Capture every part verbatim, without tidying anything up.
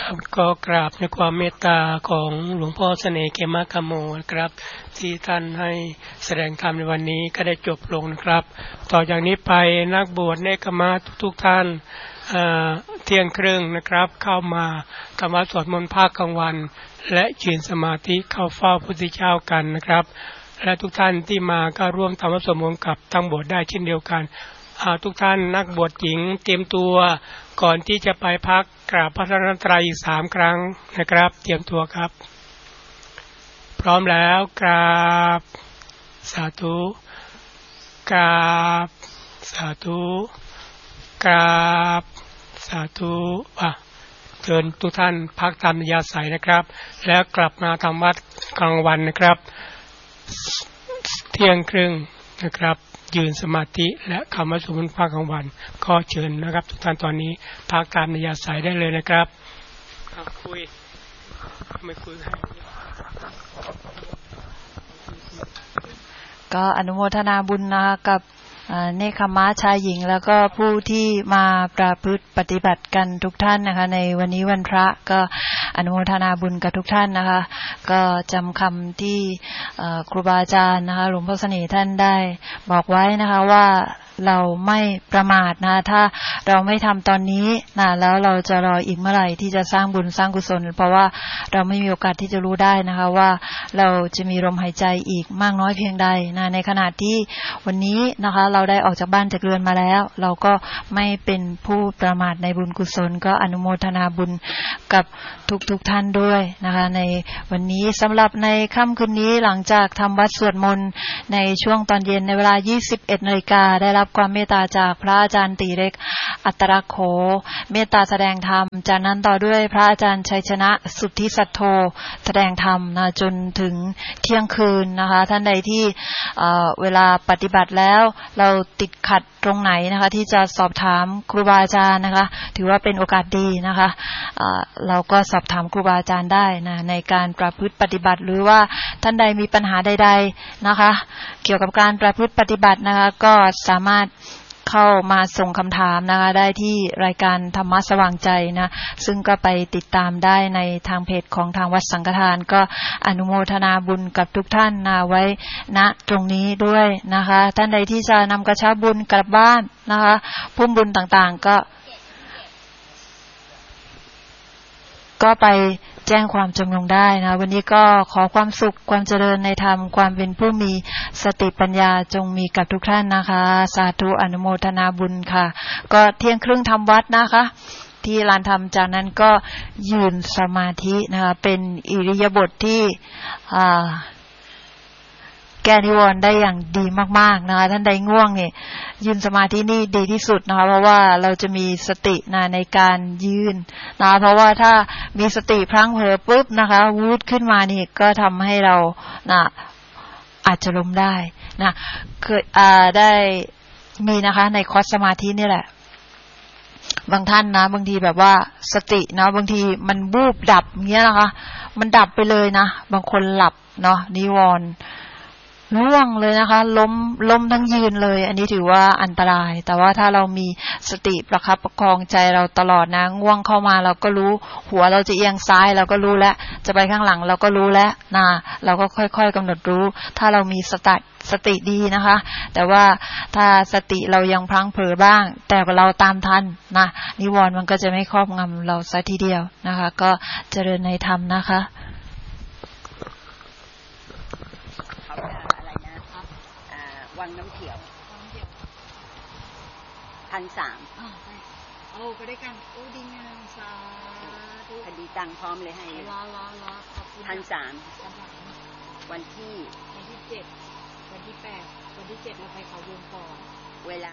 ครับก็กราบในความเมตตาของหลวงพ่อเสน่ห์เขมกโมนะครับที่ท่านให้แสดงธรรมในวันนี้ก็ได้จบลงนะครับต่อจากนี้ไปนักบวชเนกขมะทุกๆท่านเที่ยงครึ่งนะครับเข้ามาธรรมะสวดมนต์ภาคกลางวันและยืนสมาธิเข้าเฝ้าพระพุทธเจ้ากันนะครับและทุกท่านที่มาก็ร่วมธรรมะสวดมนต์กับทั้งบวชได้เช่นเดียวกันทุกท่านนักบวชหญิงเตรียมตัวก่อนที่จะไปพักกราบพระรัตนตรัยอีกสามครั้งนะครับเตรียมตัวครับพร้อมแล้วกราบสาธุกราบสาธุกราบสาธุอ่ะเชิญทุกท่านพักตามอัธยาศัยนะครับแล้วกลับมาทำวัดกลางวันนะครับเที่ยงครึ่งนะครับยืนสมาธิและคำว่าสวดมนต์ภาคกลางวันก็เชิญนะครับทุกท่านตอนนี้พักตามอัธยาศัยได้เลยนะครับคุยไม่คุยก็อนุโมทนาบุญนะคะกับเนคขมะชายหญิงแล้วก็ผู้ที่มาประพฤติปฏิบัติกันทุกท่านนะคะในวันนี้วันพระก็อนุโมทนาบุญกับทุกท่านนะคะก็จำคำที่ครูบาอาจารย์นะคะหลวงพ่อเสน่ห์ท่านได้บอกไว้นะคะว่าเราไม่ประมาทนะถ้าเราไม่ทำตอนนี้นะแล้วเราจะรออีกเมื่อไหร่ที่จะสร้างบุญสร้างกุศลเพราะว่าเราไม่มีโอกาสที่จะรู้ได้นะคะว่าเราจะมีลมหายใจอีกมากน้อยเพียงใดนะในขณะที่วันนี้นะคะเราได้ออกจากบ้านจากเรือนมาแล้วเราก็ไม่เป็นผู้ประมาทในบุญกุศลก็อนุโมทนาบุญกับทุกๆท่านด้วยนะคะในวันนี้สำหรับในค่ำคืนนี้หลังจากทำวัดสวดมนต์ในช่วงตอนเย็นในเวลา ยี่สิบเอ็ดนาฬิกา ได้รับความเมตตาจากพระอาจารย์ตีเล็กอัตตรักโขเมตตาแสดงธรรมจากนั้นต่อด้วยพระอาจารย์ชัยชนะสุทธิสัทโธแสดงธรรมนะจนถึงเที่ยงคืนนะคะท่านใดที่เอ่อเวลาปฏิบัติแล้วเราติดขัดตรงไหนนะคะที่จะสอบถามครูบาอาจารย์นะคะถือว่าเป็นโอกาสดีนะคะเอ่อเราก็สอบถามครูบาอาจารย์ได้นะในการประพฤติปฏิบัติหรือว่าท่านใดมีปัญหาใดๆนะคะเกี่ยวกับการประพฤติปฏิบัตินะคะก็สามารถเข้ามาส่งคำถามนะคะได้ที่รายการธรรมะสว่างใจนะซึ่งก็ไปติดตามได้ในทางเพจของทางวัดสังฆทานก็อนุโมทนาบุญกับทุกท่านนะไว้ณตรงนี้ด้วยนะคะท่านใดที่จะนำกระเช้าบุญกลับบ้านนะคะพุ่มบุญต่างๆก็ก็ไปแจ้งความจำนงได้นะวันนี้ก็ขอความสุขความเจริญในธรรมความเป็นผู้มีสติปัญญาจงมีกับทุกท่านนะคะสาธุอนุโมทนาบุญค่ะก็เที่ยงครึ่งทำวัดนะคะที่ลานธรรมจากนั้นก็ยืนสมาธินะคะเป็นอิริยาบถที่อ่าแก้นิวรณ์ได้อย่างดีมากๆนะคะท่านใดง่วงเนี่ยยืนสมาธินี่ดีที่สุดนะคะเพราะว่าเราจะมีสตินะในการยืนนะเพราะว่าถ้ามีสติพลั้งเผลอปุ๊บนะคะวูดขึ้นมานี่ก็ทำให้เรานะอาจจะล้มได้นะเคยอ่าได้มีนะคะในคอร์สสมาธินี่แหละบางท่านนะบางทีแบบว่าสตินะบางทีมันวูบดับเงี้ยนะคะมันดับไปเลยนะบางคนหลับเนาะนิวรณ์ล่วงเลยนะคะล้มล้มทั้งยืนเลยอันนี้ถือว่าอันตรายแต่ว่าถ้าเรามีสติประคับประคองใจเราตลอดนะง่วงเข้ามาเราก็รู้หัวเราจะเอียงซ้ายเราก็รู้แล้วจะไปข้างหลังเราก็รู้แล้วนะเราก็ค่อยๆกำหนดรู้ถ้าเรามีสติสติดีนะคะแต่ว่าถ้าสติเรายังพลั้งเผลอบ้างแต่เราตามทันนะนิวรณ์มันก็จะไม่ครอบงำเราซะทีเดียวนะคะก็เจริญในธรรมนะคะวังน้ำเขียวพันสามโอ้ก็ได้กันโอ้ดีงามสาธุคดีตังพร้อมเลยให้ล้อล้อล้อพันสามวันที่วันที่เจ็ดวันที่แปดวันที่เจ็ดเราไปเขาวงก่อนเวลา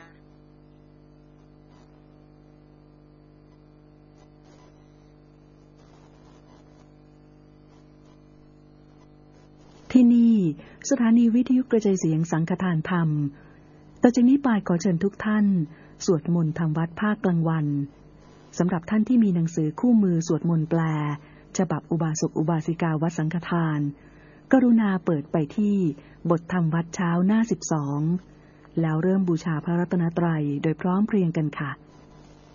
ที่นี่สถานีวิทยุกระจายเสียงสังฆทานธรรมต่อจากนี้ไปขอเชิญทุกท่านสวดมนต์ทำวัดภาคกลางวันสำหรับท่านที่มีหนังสือคู่มือสวดมนต์แปลฉบับอุบาสกอุบาสิกาวัดสังฆทานกรุณาเปิดไปที่บทธรรมวัดเช้าหน้าสิบสองแล้วเริ่มบูชาพระรัตนตรัยโดยพร้อมเพรียงกันค่ะ